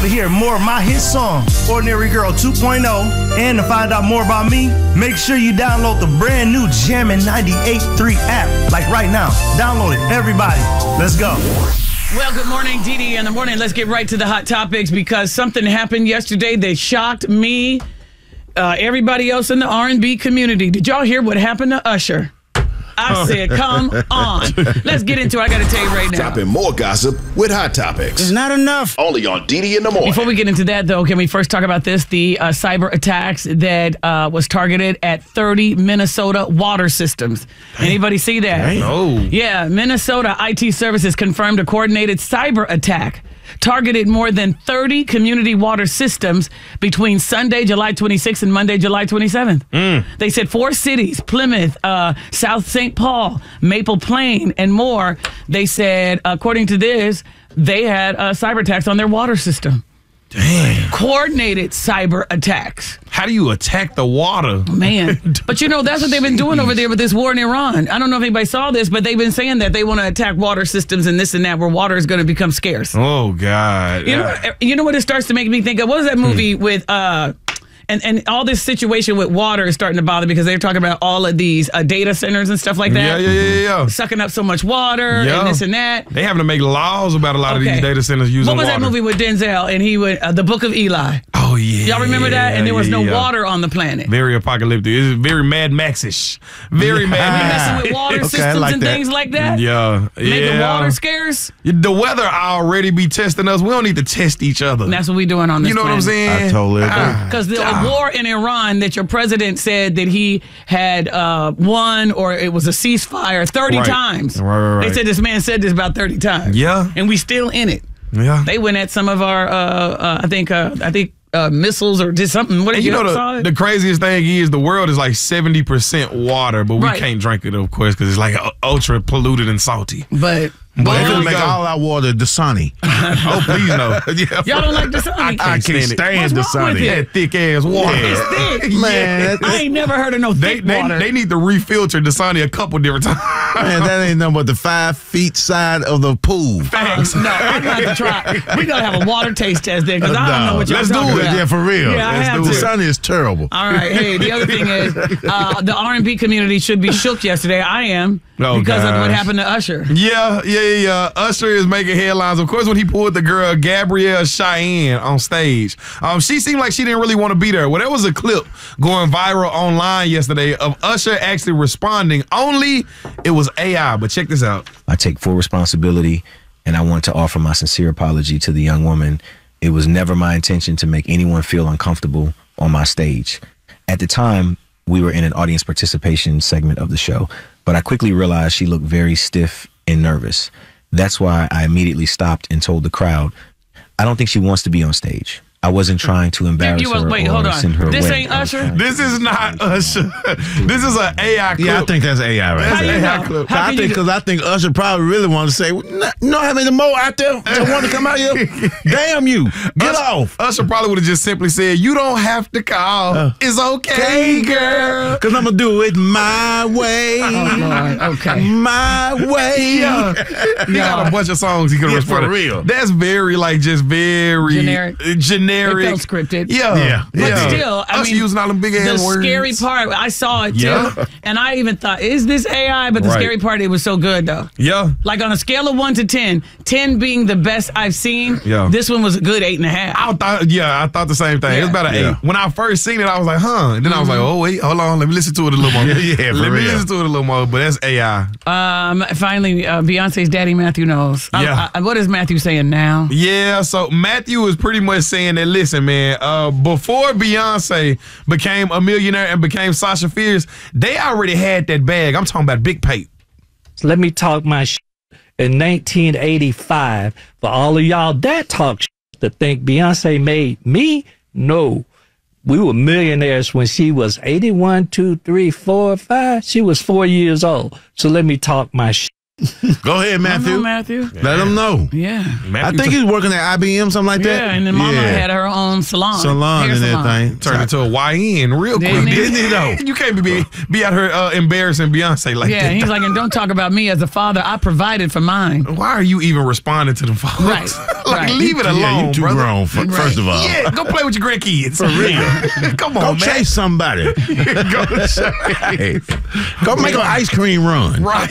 to hear more of my hit song, Ordinary Girl 2.0, and to find out more about me, make sure you download the brand new Jammin' 98.3 app, like right now. Download it, everybody. Let's go. Well, good morning, Dee in the morning. Let's get right to the hot topics because something happened yesterday that shocked me, everybody else in the R&B community. Did y'all hear what happened to Usher? I said, come on. Let's get into it. I got to tell you right now. Topping more gossip with Hot Topics. It's not enough. Only on Dee in the morning. Before we get into that, though, can we first talk about this? The cyber attacks that was targeted at 30 Minnesota water systems. Anybody see that? No. Yeah, Minnesota IT Services confirmed a coordinated cyber attack targeted more than 30 community water systems between Sunday, July 26th and Monday, July 27th. They said 4 cities, Plymouth, South St. Paul, Maple Plain, and more. They said, according to this, they had cyber attacks on their water system. Damn. Coordinated cyber attacks. How do you attack the water? Man. But you know, that's what they've been doing over there with this war in Iran. I don't know if anybody saw this, but they've been saying that they want to attack water systems and this and that, where water is going to become scarce. Oh, God. You know what it starts to make me think of? What was that movie with... And all this situation with water is starting to bother because they're talking about all of these data centers and stuff like that. Yeah. Sucking up so much water and this and that. They having to make laws about a lot of these data centers using water. What was that movie with Denzel and he would The Book of Eli? Oh, yeah. Y'all remember that? And there was no water on the planet. Very apocalyptic. It's very Mad Max-ish. Very Mad Max. Messing with water systems and things like that? Yeah. Making water scarce? The weather already be testing us. We don't need to test each other. And that's what we're doing on this You know planet. what I'm saying? I totally agree. Because the war in Iran that your president said that he had won, or it was a ceasefire 30 times. Right. They said this man said this about 30 times. Yeah. And we still in it. Yeah. They went at some of our, I think missiles or just something. What you know, the craziest thing is the world is like 70% water, but we can't drink it, of course, because it's like ultra polluted and salty. But they can make all our water Dasani. Oh, please no. Y'all don't like Dasani? I can't stand Dasani. That thick ass water. It's thick. Man, I ain't never heard of no thick water. They need to refilter Dasani a couple different times. Man, that ain't nothing but the 5 feet side of the pool. Thanks. No, I'm going to have to try. We got to have a water taste test then because I don't know what you're talking about. Let's do it. Yeah, for real. Yeah, I have to. Dasani is terrible. All right. Hey, the other thing is the R&B community should be shook yesterday. I am because of what happened to Usher. Yeah. Usher is making headlines. Of course, when he pulled the girl Gabrielle Cheyenne on stage, she seemed like she didn't really want to be there. Well, there was a clip going viral online yesterday of Usher actually responding. Only it was AI, but check this out. I take full responsibility, and I want to offer my sincere apology to the young woman. It was never my intention to make anyone feel uncomfortable on my stage. At the time, we were in an audience participation segment of the show, but I quickly realized she looked very stiff and nervous. That's why I immediately stopped and told the crowd, I don't think she wants to be on stage. I wasn't trying to embarrass her or send her away. This ain't Usher? This is not Usher. This is an AI clip. Yeah, I think that's AI, right? That's an AI clip. I think Usher probably really wanted to say, you know how many more out there that want to come out here? Damn you. Get off. Usher probably would have just simply said, you don't have to call. It's okay, girl. Because I'm going to do it my way. Oh, Lord. Okay. My way. Yeah. He got a bunch of songs he could have responded. For real. That's very, very generic. It felt scripted. Yeah. But still, I mean, using all them big ass words. The scary part, I saw it too, and I even thought, is this AI? But the scary part, it was so good though. Yeah. Like on a scale of 1 to 10, 10 being the best I've seen. Yeah. This one was a good 8.5. I thought the same thing. It was about an 8. When I first seen it, I was like, huh. And then I was like, oh wait, hold on, let me listen to it a little more. Let me listen to it a little more. But that's AI. Finally, Beyonce's daddy Matthew knows. What is Matthew saying now? Yeah. So Matthew is pretty much saying that. Listen, man. Before Beyonce became a millionaire and became Sasha Fierce, they already had that bag. I'm talking about Big Pape. So let me talk my shit. In 1985, for all of y'all that talk shit to think Beyonce made me, no. We were millionaires when she was 81, 2, 3, 4, 5. She was 4 years old. So let me talk my shit. Go ahead, Matthew. I know Matthew. Let him know. Yeah. I think he's working at IBM, something like that. Yeah, and then Mama had her own salon. Salon and everything. Turned into a YN real quick, didn't he, though? You can't be out here embarrassing Beyonce like that. Yeah, he's like, and don't talk about me as a father. I provided for mine. Why are you even responding to the fathers? Right. Like, leave it alone, Yeah, you too brother. grown, first of all. Yeah, go play with your grandkids. For real. Come on, Go man. chase somebody. Go chase. Go make an ice cream run. Right.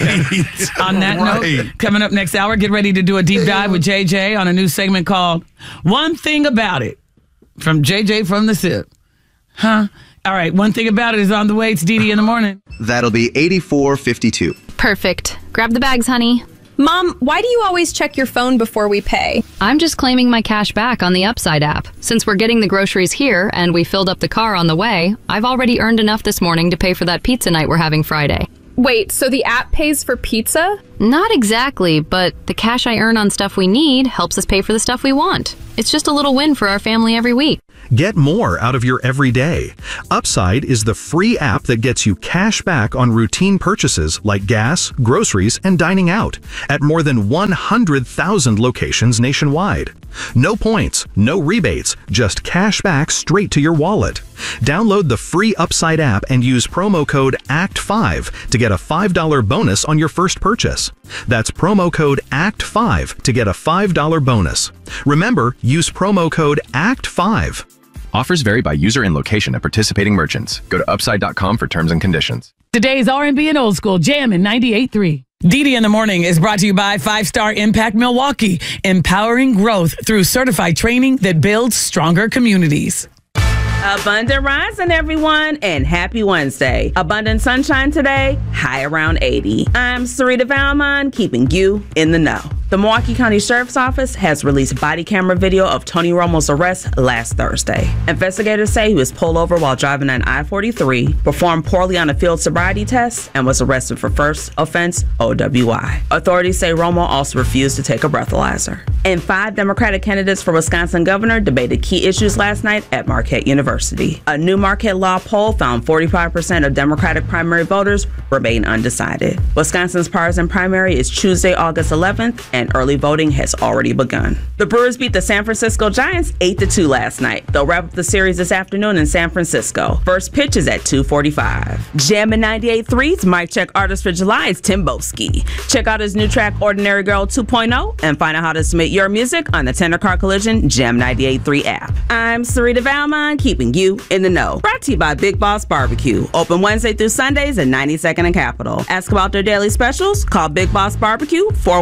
On that note, coming up next hour, get ready to do a deep dive with JJ on a new segment called One Thing About It from JJ from the SIP. Huh? All right, One Thing About It is on the way. It's DD in the morning. That'll be $84.52. Perfect. Grab the bags, honey. Mom, why do you always check your phone before we pay? I'm just claiming my cash back on the Upside app. Since we're getting the groceries here and we filled up the car on the way, I've already earned enough this morning to pay for that pizza night we're having Friday. Wait, so the app pays for pizza? Not exactly, but the cash I earn on stuff we need helps us pay for the stuff we want. It's just a little win for our family every week. Get more out of your everyday. Upside is the free app that gets you cash back on routine purchases like gas, groceries, and dining out at more than 100,000 locations nationwide. No points, no rebates, just cash back straight to your wallet. Download the free Upside app and use promo code ACT5 to get a $5 bonus on your first purchase. That's promo code ACT5 to get a $5 bonus. Remember, use promo code ACT5. Offers vary by user and location at participating merchants. Go to upside.com for terms and conditions. Today's R&B and Old School Jam in 98.3. DD in the Morning is brought to you by 5-Star Impact Milwaukee, empowering growth through certified training that builds stronger communities. Abundant rising, everyone, and happy Wednesday. Abundant sunshine today, high around 80. I'm Sarita Valmon, keeping you in the know. The Milwaukee County Sheriff's Office has released body camera video of Tony Romo's arrest last Thursday. Investigators say he was pulled over while driving on I-43, performed poorly on a field sobriety test, and was arrested for first offense OWI. Authorities say Romo also refused to take a breathalyzer. And 5 Democratic candidates for Wisconsin governor debated key issues last night at Marquette University. A new Marquette Law poll found 45% of Democratic primary voters remain undecided. Wisconsin's partisan primary is Tuesday, August 11th, and early voting has already begun. The Brewers beat the San Francisco Giants 8-2 last night. They'll wrap up the series this afternoon in San Francisco. First pitch is at 2:45. Jammin' 98.3's Mic Check Artist for July is Tim Boski. Check out his new track Ordinary Girl 2.0 and find out how to submit your music on the Tender Car Collision Jam 98.3 app. I'm Sarita Valmon, keeping you in the know. Brought to you by Big Boss Barbecue. Open Wednesday through Sundays at 92nd and Capitol. Ask about their daily specials. Call Big Boss Barbecue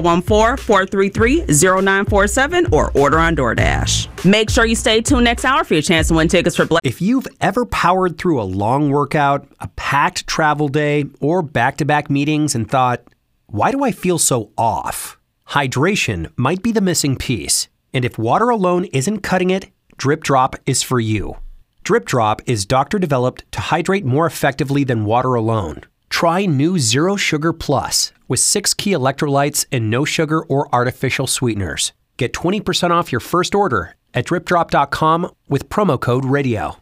414-433-0947 or order on DoorDash. Make sure you stay tuned next hour for your chance to win tickets for If you've ever powered through a long workout, a packed travel day, or back-to-back meetings and thought, why do I feel so off? Hydration might be the missing piece. And if water alone isn't cutting it, Drip Drop is for you. Drip Drop is doctor-developed to hydrate more effectively than water alone. Try new Zero Sugar Plus with 6 key electrolytes and no sugar or artificial sweeteners. Get 20% off your first order at dripdrop.com with promo code RADIO.